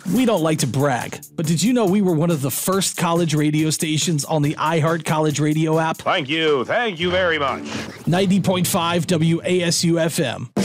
We don't like to brag, but did you know we were one of the first college radio stations on the iHeart College Radio app? Thank you very much. 90.5 WASU FM.